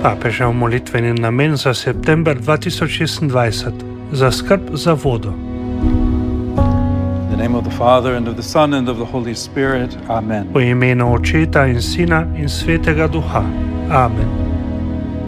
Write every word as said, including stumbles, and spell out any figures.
Papežev molitveni namen za september dva tisoč šestindvajset, za skrb za vodo. In the name of the Father, and of the Son, and of the Holy Spirit. Amen. V imenu Očeta in Sina in Svetega Duha. Amen.